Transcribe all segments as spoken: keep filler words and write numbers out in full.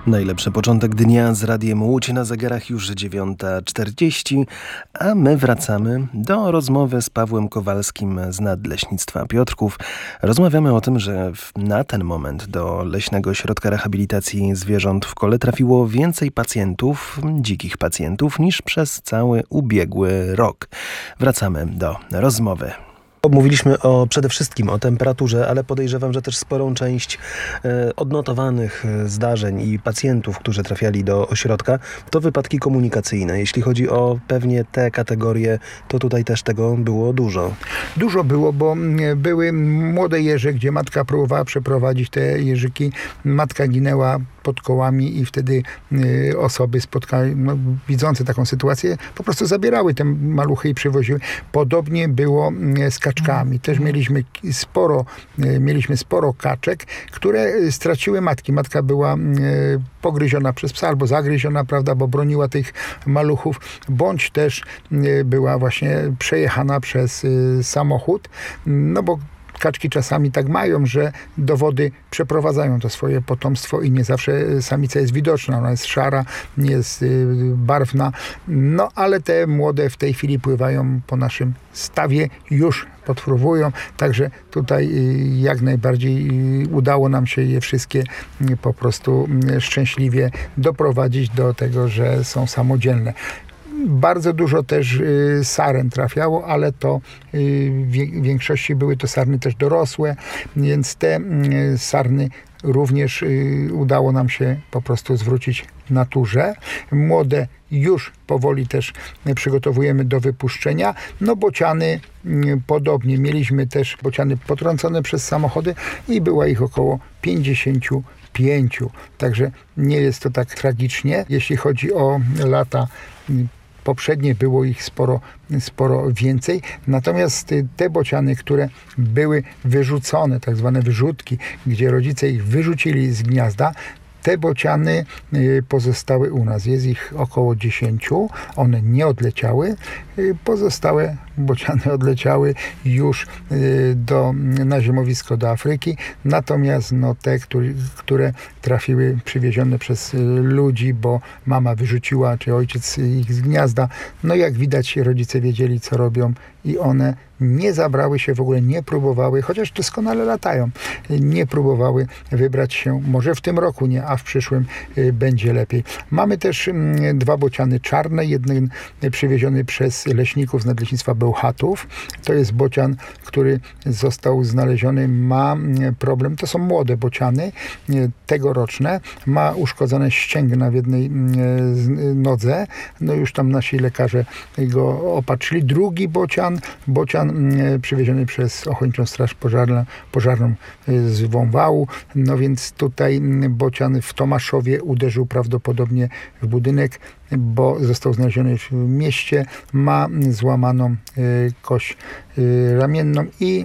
Najlepszy początek dnia z Radiem Łódź, na zegarach już dziewiąta czterdzieści, a my wracamy do rozmowy z Pawłem Kowalskim z Nadleśnictwa Piotrków. Rozmawiamy o tym, że w, na ten moment do Leśnego Ośrodka Rehabilitacji Zwierząt w Kole trafiło więcej pacjentów, dzikich pacjentów, niż przez cały ubiegły rok. Wracamy do rozmowy. Mówiliśmy o, przede wszystkim o temperaturze, ale podejrzewam, że też sporą część e, odnotowanych zdarzeń i pacjentów, którzy trafiali do ośrodka, to wypadki komunikacyjne. Jeśli chodzi o pewnie te kategorie, to tutaj też tego było dużo. Dużo było, bo były młode jeże, gdzie matka próbowała przeprowadzić te jeżyki. Matka ginęła pod kołami i wtedy y, osoby spotkały, no, widzące taką sytuację, po prostu zabierały te maluchy i przywoziły. Podobnie było y, z kaczkami. Też mieliśmy sporo, y, mieliśmy sporo kaczek, które straciły matki. Matka była y, pogryziona przez psa albo zagryziona, prawda, bo broniła tych maluchów, bądź też y, była właśnie przejechana przez y, samochód, no bo kaczki czasami tak mają, że do wody przeprowadzają to swoje potomstwo i nie zawsze samica jest widoczna. Ona jest szara, nie jest y, barwna. No ale te młode w tej chwili pływają po naszym stawie, już podfruwują. Także tutaj y, jak najbardziej y, udało nam się je wszystkie y, po prostu y, szczęśliwie doprowadzić do tego, że są samodzielne. Bardzo dużo też y, saren trafiało, ale to y, w większości były to sarny też dorosłe, więc te y, sarny również y, udało nam się po prostu zwrócić naturze. Młode już powoli też przygotowujemy do wypuszczenia. No bociany y, podobnie. Mieliśmy też bociany potrącone przez samochody i była ich około pięćdziesięciu pięciu. Także nie jest to tak tragicznie. Jeśli chodzi o lata y, poprzednie, było ich sporo, sporo więcej. Natomiast te bociany, które były wyrzucone, tak zwane wyrzutki, gdzie rodzice ich wyrzucili z gniazda, te bociany pozostały u nas. Jest ich około dziesięciu. One nie odleciały. Pozostałe bociany odleciały już do, na zimowisko do Afryki. Natomiast no, te, które, które trafiły przywiezione przez ludzi, bo mama wyrzuciła, czy ojciec ich z gniazda, no jak widać rodzice wiedzieli, co robią i one nie zabrały się, w ogóle nie próbowały, chociaż doskonale latają, nie próbowały wybrać się, może w tym roku nie, a w przyszłym y, będzie lepiej. Mamy też y, dwa bociany czarne, jeden przywieziony przez leśników z Nadleśnictwa Bełchatów. To jest bocian, który został znaleziony, ma y, problem, to są młode bociany, y, tegoroczne, ma uszkodzone ścięgna w jednej y, y, nodze, no już tam nasi lekarze go opatrzyli. Drugi bocian, bocian przywieziony przez Ochotniczą Straż Pożarną, pożarną z Wąwału. No więc tutaj bocian w Tomaszowie uderzył prawdopodobnie w budynek, bo został znaleziony w mieście, ma złamaną kość ramienną i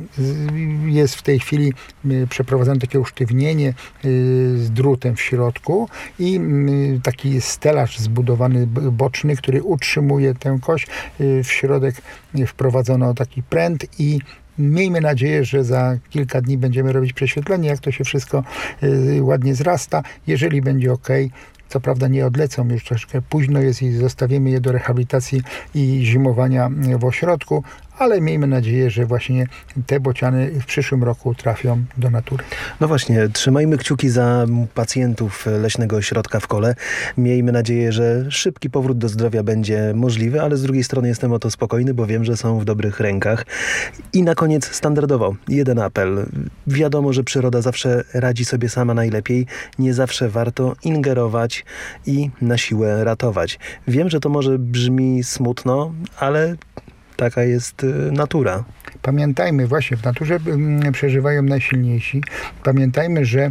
jest w tej chwili przeprowadzone takie usztywnienie z drutem w środku i taki stelaż zbudowany boczny, który utrzymuje tę kość. W środek wprowadzono taki pręt i miejmy nadzieję, że za kilka dni będziemy robić prześwietlenie, jak to się wszystko ładnie zrasta. Jeżeli będzie ok, co prawda nie odlecą, już troszkę późno jest i zostawimy je do rehabilitacji i zimowania w ośrodku, ale miejmy nadzieję, że właśnie te bociany w przyszłym roku trafią do natury. No właśnie, trzymajmy kciuki za pacjentów Leśnego Ośrodka w Kole. Miejmy nadzieję, że szybki powrót do zdrowia będzie możliwy, ale z drugiej strony jestem o to spokojny, bo wiem, że są w dobrych rękach. I na koniec standardowo jeden apel. Wiadomo, że przyroda zawsze radzi sobie sama najlepiej. Nie zawsze warto ingerować i na siłę ratować. Wiem, że to może brzmi smutno, ale taka jest natura. Pamiętajmy, właśnie w naturze przeżywają najsilniejsi. Pamiętajmy, że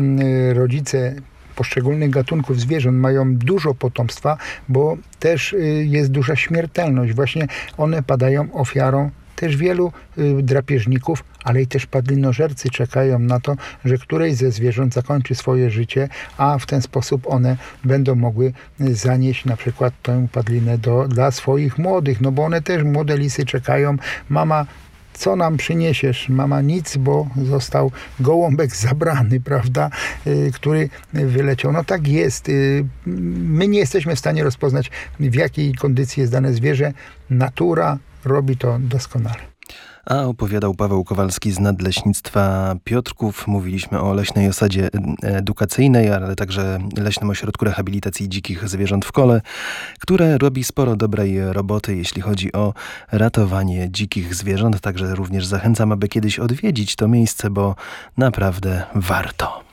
rodzice poszczególnych gatunków zwierząt mają dużo potomstwa, bo też jest duża śmiertelność. Właśnie one padają ofiarą też wielu y, drapieżników, ale i też padlinożercy czekają na to, że któreś ze zwierząt zakończy swoje życie, a w ten sposób one będą mogły zanieść na przykład tę padlinę do, dla swoich młodych, no bo one też, młode lisy czekają, mama co nam przyniesiesz? Mama, nic, bo został gołąbek zabrany, prawda, y, który wyleciał. No tak jest. Y, my nie jesteśmy w stanie rozpoznać, w jakiej kondycji jest dane zwierzę. Natura robi to doskonale. A opowiadał Paweł Kowalski z Nadleśnictwa Piotrków. Mówiliśmy o leśnej osadzie edukacyjnej, ale także Leśnym Ośrodku Rehabilitacji Dzikich Zwierząt w Kole, które robi sporo dobrej roboty, jeśli chodzi o ratowanie dzikich zwierząt. Także również zachęcam, aby kiedyś odwiedzić to miejsce, bo naprawdę warto.